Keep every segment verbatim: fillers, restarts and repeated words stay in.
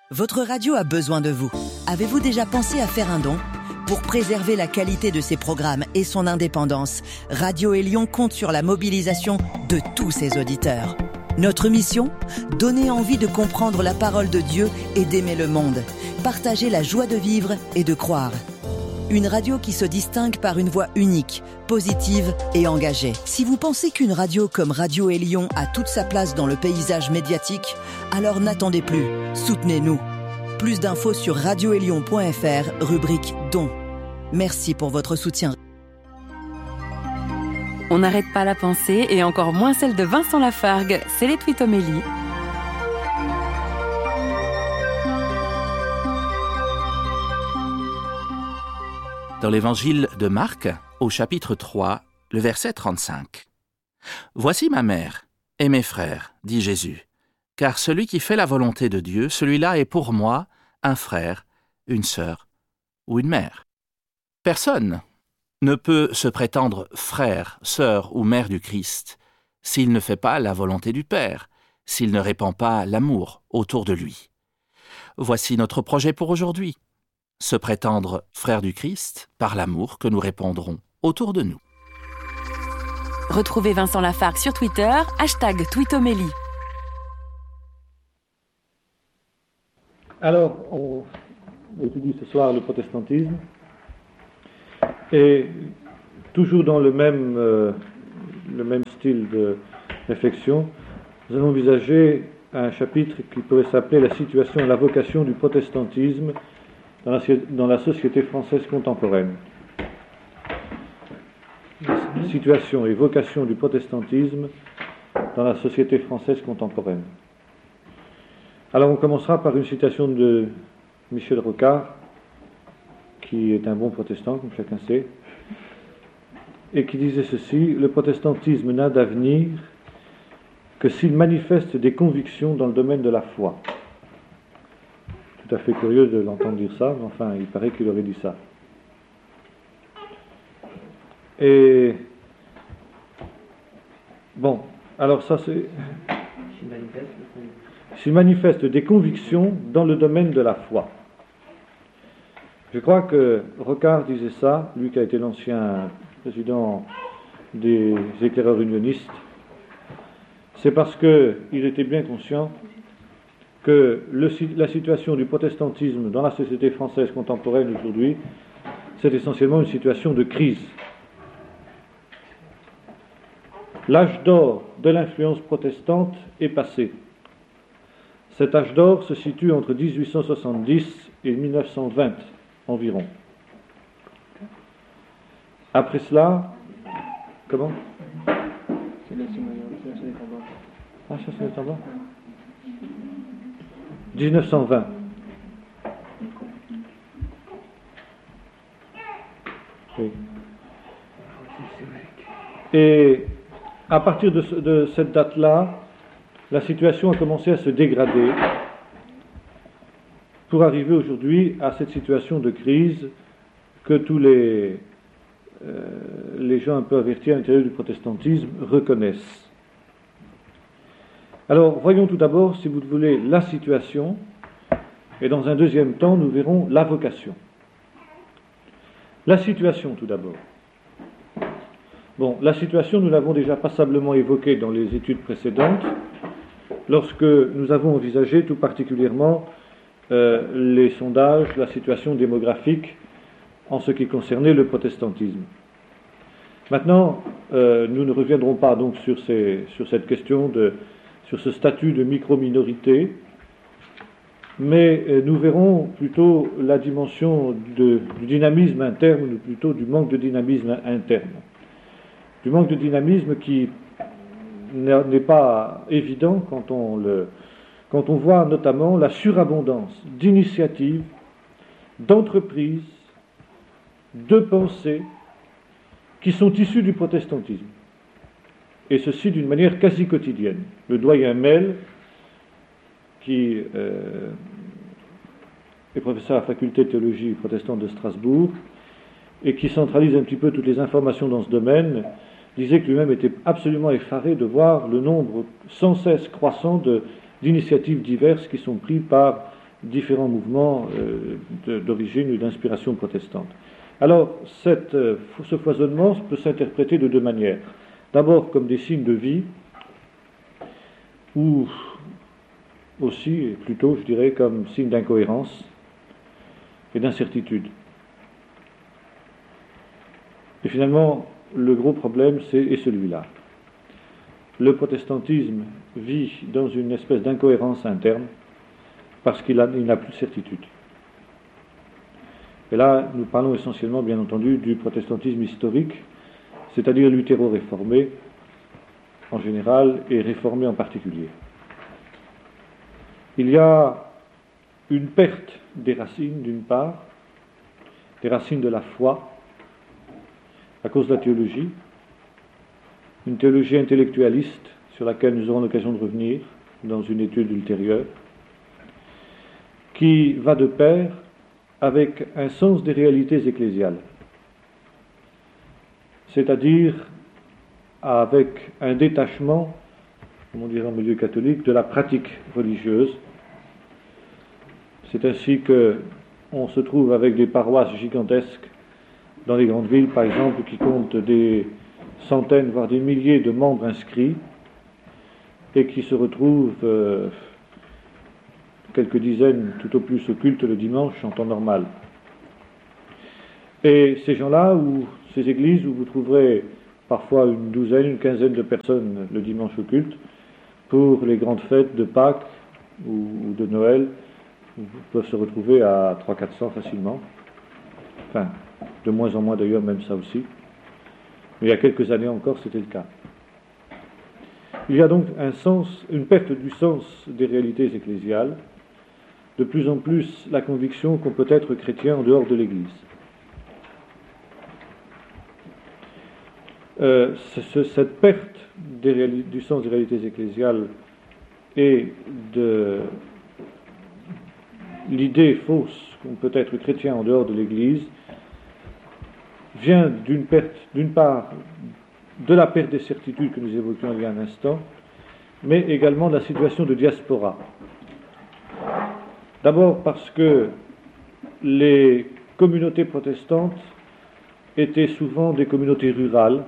Votre radio a besoin de vous. Avez-vous déjà pensé à faire un don ? Pour préserver la qualité de ses programmes et son indépendance, Radio Élion compte sur la mobilisation de tous ses auditeurs. Notre mission ? Donner envie de comprendre la parole de Dieu et d'aimer le monde. Partager la joie de vivre et de croire. Une radio qui se distingue par une voix unique, positive et engagée. Si vous pensez qu'une radio comme Radio Élion a toute sa place dans le paysage médiatique, alors n'attendez plus, soutenez-nous. Plus d'infos sur radio élion point f r, rubrique Dons. Merci pour votre soutien. On n'arrête pas la pensée, et encore moins celle de Vincent Lafargue, c'est les Twitomélie. Dans l'évangile de Marc, au chapitre trois, le verset trente-cinq. « Voici ma mère et mes frères, dit Jésus, car celui qui fait la volonté de Dieu, celui-là est pour moi un frère, une sœur ou une mère. » Personne ne peut se prétendre frère, sœur ou mère du Christ s'il ne fait pas la volonté du Père, s'il ne répand pas l'amour autour de lui. Voici notre projet pour aujourd'hui. Se prétendre frère du Christ par l'amour que nous répandrons autour de nous. Retrouvez Vincent Lafargue sur Twitter, hashtag Twitomélie. Alors, on étudie ce soir le protestantisme, et toujours dans le même, euh, le même style de réflexion, nous allons envisager un chapitre qui pourrait s'appeler « La situation et la vocation du protestantisme » Dans la, dans la société française contemporaine. Situation et vocation du protestantisme dans la société française contemporaine. Alors on commencera par une citation de Michel Rocard, qui est un bon protestant, comme chacun sait, et qui disait ceci: « Le protestantisme n'a d'avenir que s'il manifeste des convictions dans le domaine de la foi. » Tout à fait curieux de l'entendre dire ça, mais enfin, il paraît qu'il aurait dit ça. Et bon, alors ça c'est... S'il manifeste des convictions dans le domaine de la foi. Je crois que Rocard disait ça, lui qui a été l'ancien président des éclaireurs unionistes, c'est parce qu'il était bien conscient que le, la situation du protestantisme dans la société française contemporaine aujourd'hui, c'est essentiellement une situation de crise. L'âge d'or de l'influence protestante est passé. Cet âge d'or se situe entre dix-huit cent soixante-dix et mille neuf cent vingt environ. Après cela, comment ? Ah, ça c'est en bas. dix-neuf cent vingt. Oui. Et à partir de, ce, de cette date-là, la situation a commencé à se dégrader pour arriver aujourd'hui à cette situation de crise que tous les, euh, les gens un peu avertis à l'intérieur du protestantisme reconnaissent. Alors, voyons tout d'abord, si vous le voulez, la situation, et dans un deuxième temps, nous verrons la vocation. La situation, tout d'abord. Bon, la situation, nous l'avons déjà passablement évoquée dans les études précédentes, lorsque nous avons envisagé tout particulièrement euh, les sondages, la situation démographique en ce qui concernait le protestantisme. Maintenant, euh, nous ne reviendrons pas donc sur, ces, sur cette question de sur ce statut de micro-minorité, mais nous verrons plutôt la dimension de, du dynamisme interne, ou plutôt du manque de dynamisme interne. Du manque de dynamisme qui n'est pas évident quand on, le, quand on voit notamment la surabondance d'initiatives, d'entreprises, de pensées qui sont issues du protestantisme. Et ceci d'une manière quasi quotidienne. Le doyen Mel, qui euh, est professeur à la faculté de théologie protestante de Strasbourg, et qui centralise un petit peu toutes les informations dans ce domaine, disait que lui-même était absolument effaré de voir le nombre sans cesse croissant de, d'initiatives diverses qui sont prises par différents mouvements euh, de, d'origine ou d'inspiration protestante. Alors, cette, euh, ce foisonnement peut s'interpréter de deux manières. D'abord comme des signes de vie, ou aussi, et plutôt, je dirais, comme signe d'incohérence et d'incertitude. Et finalement, le gros problème, c'est est celui-là. Le protestantisme vit dans une espèce d'incohérence interne parce qu'il a, il n'a plus de certitude. Et là, nous parlons essentiellement, bien entendu, du protestantisme historique, c'est-à-dire luthéro-réformé en général et réformé en particulier. Il y a une perte des racines, d'une part, des racines de la foi, à cause de la théologie, une théologie intellectualiste sur laquelle nous aurons l'occasion de revenir dans une étude ultérieure, qui va de pair avec un sens des réalités ecclésiales, c'est-à-dire avec un détachement, comme on dirait en milieu catholique, de la pratique religieuse. C'est ainsi qu'on se trouve avec des paroisses gigantesques dans les grandes villes, par exemple, qui comptent des centaines, voire des milliers de membres inscrits, et qui se retrouvent euh, quelques dizaines tout au plus au culte le dimanche en temps normal. Et ces gens-là, ou ces églises où vous trouverez parfois une douzaine, une quinzaine de personnes le dimanche au culte, pour les grandes fêtes de Pâques ou, ou de Noël, vous peuvent se retrouver à trois cents à quatre cents facilement. Enfin, de moins en moins d'ailleurs, même ça aussi. Mais il y a quelques années encore, c'était le cas. Il y a donc un sens, une perte du sens des réalités ecclésiales, de plus en plus la conviction qu'on peut être chrétien en dehors de l'Église. Euh, ce, cette perte des réali- du sens des réalités ecclésiales et de l'idée fausse qu'on peut être chrétien en dehors de l'Église vient d'une perte, d'une part, de la perte des certitudes que nous évoquions il y a un instant, mais également de la situation de diaspora. D'abord parce que les communautés protestantes étaient souvent des communautés rurales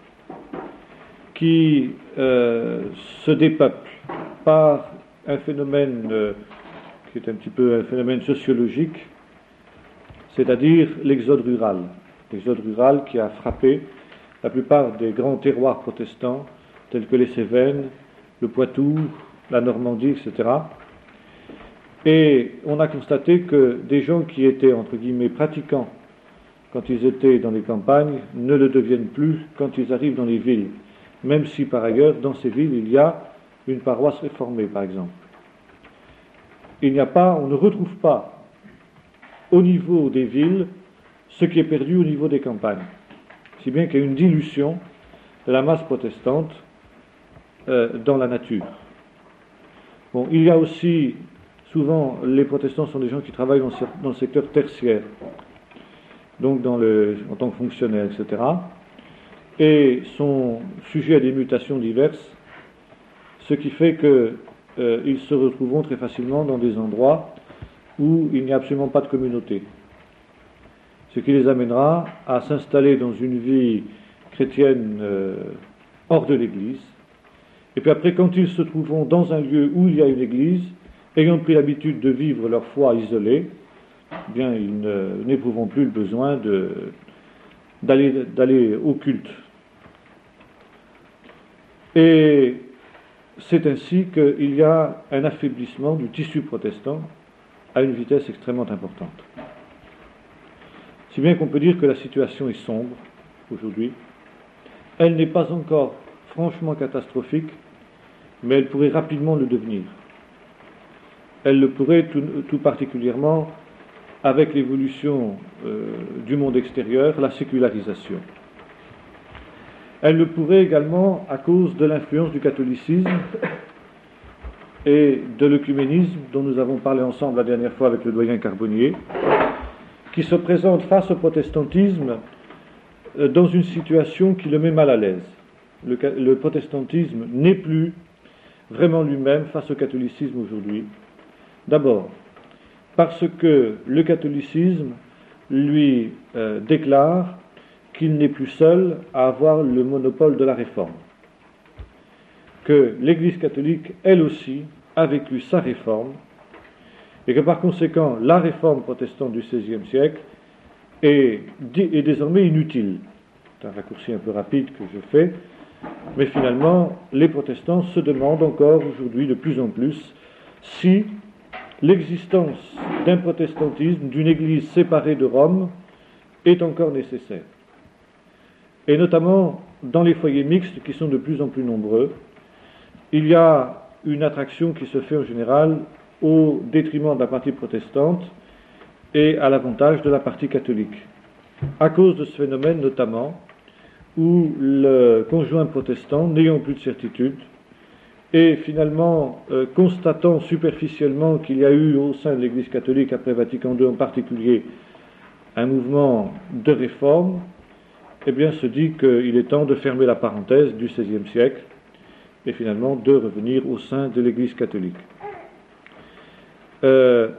qui euh, se dépeuplent par un phénomène euh, qui est un petit peu un phénomène sociologique, c'est-à-dire l'exode rural. L'exode rural qui a frappé la plupart des grands terroirs protestants, tels que les Cévennes, le Poitou, la Normandie, et cetera. Et on a constaté que des gens qui étaient, entre guillemets, pratiquants quand ils étaient dans les campagnes, ne le deviennent plus quand ils arrivent dans les villes, même si par ailleurs, dans ces villes, il y a une paroisse réformée, par exemple. Il n'y a pas, on ne retrouve pas au niveau des villes ce qui est perdu au niveau des campagnes. Si bien qu'il y a une dilution de la masse protestante euh, dans la nature. Bon, il y a aussi, souvent, les protestants sont des gens qui travaillent dans, dans le secteur tertiaire, donc dans le, en tant que fonctionnaires, et cetera, et sont sujets à des mutations diverses, ce qui fait qu'ils euh, se retrouveront très facilement dans des endroits où il n'y a absolument pas de communauté. Ce qui les amènera à s'installer dans une vie chrétienne euh, hors de l'Église. Et puis après, quand ils se trouveront dans un lieu où il y a une Église, ayant pris l'habitude de vivre leur foi isolée, eh bien, ils ne, n'éprouveront plus le besoin de, d'aller, d'aller au culte. Et c'est ainsi qu'il y a un affaiblissement du tissu protestant à une vitesse extrêmement importante. Si bien qu'on peut dire que la situation est sombre aujourd'hui. Elle n'est pas encore franchement catastrophique, mais elle pourrait rapidement le devenir. Elle le pourrait tout, tout particulièrement avec l'évolution euh, du monde extérieur, la sécularisation. Elle le pourrait également à cause de l'influence du catholicisme et de l'œcuménisme dont nous avons parlé ensemble la dernière fois avec le doyen Carbonnier, qui se présente face au protestantisme dans une situation qui le met mal à l'aise. Le, le protestantisme n'est plus vraiment lui-même face au catholicisme aujourd'hui. D'abord, parce que le catholicisme lui euh, déclare qu'il n'est plus seul à avoir le monopole de la réforme, que l'Église catholique, elle aussi, a vécu sa réforme, et que par conséquent, la réforme protestante du seizième siècle est, est désormais inutile. C'est un raccourci un peu rapide que je fais, mais finalement, les protestants se demandent encore aujourd'hui de plus en plus si l'existence d'un protestantisme, d'une Église séparée de Rome, est encore nécessaire. Et notamment dans les foyers mixtes qui sont de plus en plus nombreux, il y a une attraction qui se fait en général au détriment de la partie protestante et à l'avantage de la partie catholique. À cause de ce phénomène notamment, où le conjoint protestant, n'ayant plus de certitude, et finalement euh, constatant superficiellement qu'il y a eu au sein de l'Église catholique, après Vatican deux en particulier, un mouvement de réforme, eh bien se dit qu'il est temps de fermer la parenthèse du seizième siècle et finalement de revenir au sein de l'Église catholique. Euh,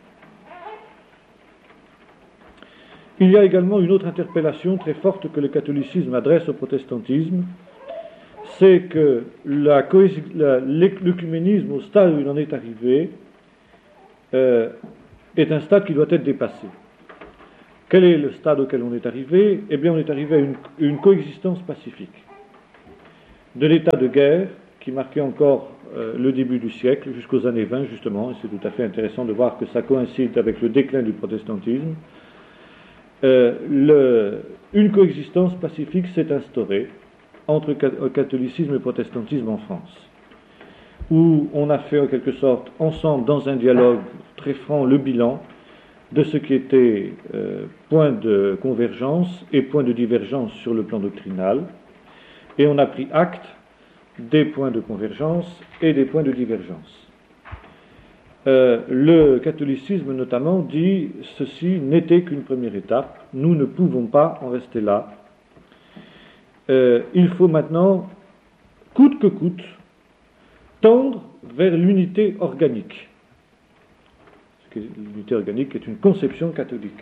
il y a également une autre interpellation très forte que le catholicisme adresse au protestantisme, c'est que la, la, l'œcuménisme, au stade où il en est arrivé, euh, est un stade qui doit être dépassé. Quel est le stade auquel on est arrivé ? Eh bien, on est arrivé à une, une coexistence pacifique. De l'état de guerre, qui marquait encore euh, le début du siècle, jusqu'aux années vingt, justement, et c'est tout à fait intéressant de voir que ça coïncide avec le déclin du protestantisme, euh, le, une coexistence pacifique s'est instaurée entre catholicisme et protestantisme en France, où on a fait en quelque sorte ensemble, dans un dialogue très franc, le bilan de ce qui était euh, point de convergence et point de divergence sur le plan doctrinal, et on a pris acte des points de convergence et des points de divergence. Euh, le catholicisme notamment dit ceci n'était qu'une première étape, nous ne pouvons pas en rester là. Euh, il faut maintenant, coûte que coûte, tendre vers l'unité organique. L'unité organique est une conception catholique.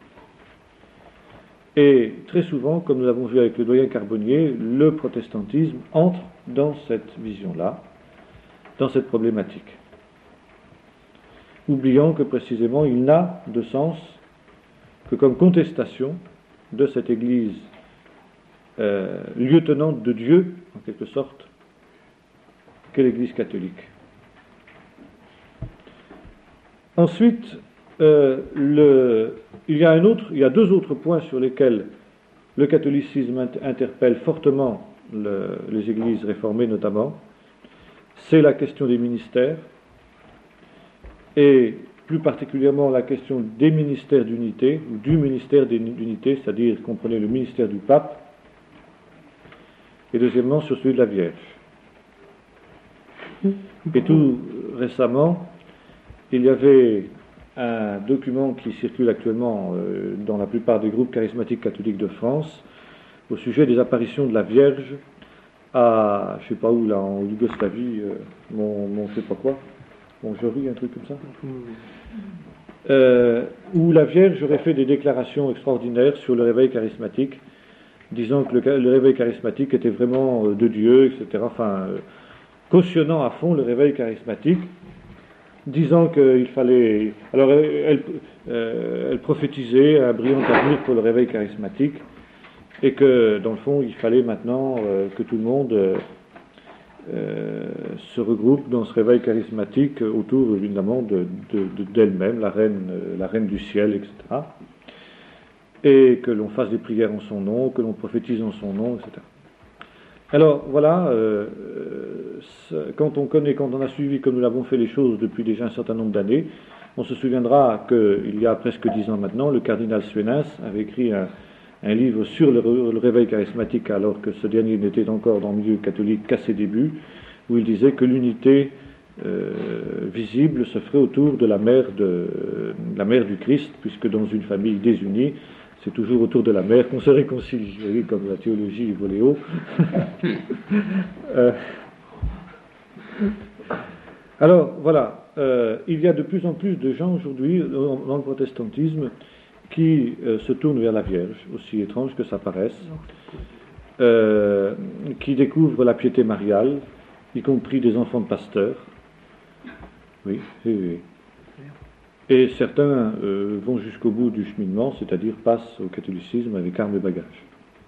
Et très souvent, comme nous l'avons vu avec le doyen Carbonnier, le protestantisme entre dans cette vision-là, dans cette problématique, oubliant que précisément il n'a de sens que comme contestation de cette Église euh, lieutenante de Dieu, en quelque sorte, qu'est l'Église catholique. Ensuite, euh, le, il, y a un autre, il y a deux autres points sur lesquels le catholicisme inter- interpelle fortement le, les églises réformées notamment. C'est la question des ministères, et plus particulièrement la question des ministères d'unité, ou du ministère d'unité, c'est-à-dire, comprenez, le ministère du pape, et deuxièmement sur celui de la Vierge. Et tout récemment, il y avait un document qui circule actuellement euh, dans la plupart des groupes charismatiques catholiques de France au sujet des apparitions de la Vierge à, je ne sais pas où, là, en Yougoslavie, euh, mon, mon je ne sais pas quoi, mon jury, un truc comme ça, euh, où la Vierge aurait fait des déclarations extraordinaires sur le réveil charismatique, disant que le, le réveil charismatique était vraiment euh, de Dieu, et cetera, enfin, euh, cautionnant à fond le réveil charismatique, disant qu'il fallait... Alors, elle, euh, elle prophétisait un brillant avenir pour le réveil charismatique, et que, dans le fond, il fallait maintenant euh, que tout le monde euh, euh, se regroupe dans ce réveil charismatique autour, évidemment, de, de, de, d'elle-même, la reine, euh, la reine du ciel, et cetera. Et que l'on fasse des prières en son nom, que l'on prophétise en son nom, et cetera. Alors, voilà, euh, quand on connaît, quand on a suivi, comme nous l'avons fait les choses depuis déjà un certain nombre d'années, on se souviendra qu'il y a presque dix ans maintenant, le cardinal Suenens avait écrit un, un livre sur le, le réveil charismatique, alors que ce dernier n'était encore dans le milieu catholique qu'à ses débuts, où il disait que l'unité euh, visible se ferait autour de la mère, de, de la mère du Christ, puisque dans une famille désunie, c'est toujours autour de la mère qu'on se réconcilie, vous voyez, comme la théologie volée haut. euh, Alors, voilà, euh, il y a de plus en plus de gens aujourd'hui dans, dans le protestantisme qui euh, se tournent vers la Vierge, aussi étrange que ça paraisse, euh, qui découvrent la piété mariale, y compris des enfants de pasteurs. Oui, oui, oui. Et certains euh, vont jusqu'au bout du cheminement, c'est-à-dire passent au catholicisme avec armes et bagages.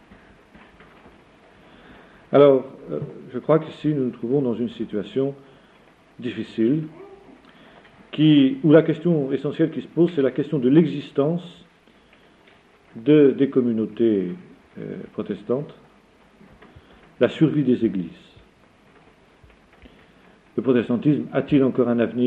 Alors, euh, je crois qu'ici nous nous trouvons dans une situation difficile, qui, où la question essentielle qui se pose, c'est la question de l'existence de, des communautés euh, protestantes, la survie des églises. Le protestantisme a-t-il encore un avenir ?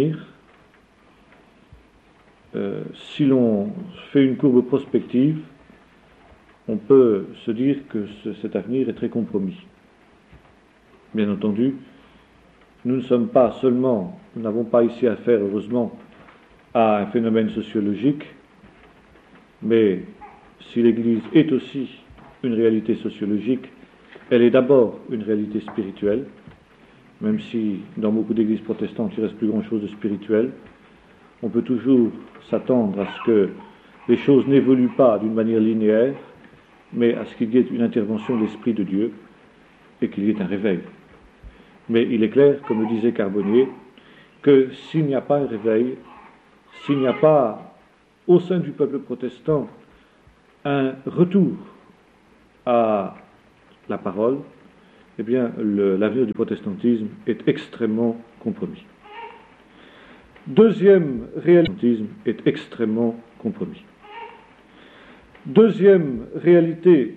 Euh, si l'on fait une courbe prospective, on peut se dire que ce, cet avenir est très compromis. Bien entendu, nous ne sommes pas seulement, nous n'avons pas ici affaire, heureusement, à un phénomène sociologique, mais si l'Église est aussi une réalité sociologique, elle est d'abord une réalité spirituelle, même si dans beaucoup d'églises protestantes il ne reste plus grand-chose de spirituel. On peut toujours s'attendre à ce que les choses n'évoluent pas d'une manière linéaire, mais à ce qu'il y ait une intervention de l'Esprit de Dieu et qu'il y ait un réveil. Mais il est clair, comme le disait Carbonnier, que s'il n'y a pas un réveil, s'il n'y a pas au sein du peuple protestant un retour à la parole, eh bien le, l'avenir du protestantisme est extrêmement compromis. Deuxième réalité est extrêmement compromis. Deuxième réalité